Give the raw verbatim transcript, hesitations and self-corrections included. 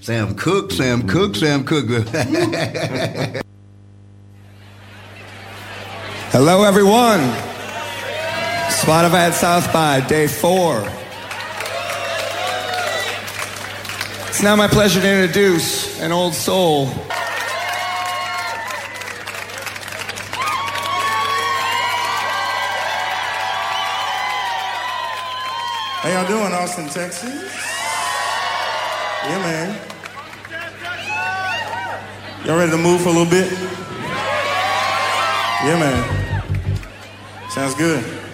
Sam Cooke, Sam Cooke, Sam Cooke. Hello, everyone. Spotify at South by, day four. It's now my pleasure to introduce an old soul. How y'all doing, Austin, Texas? Yeah, man. Y'all ready to move for a little bit? Yeah, man. Sounds good.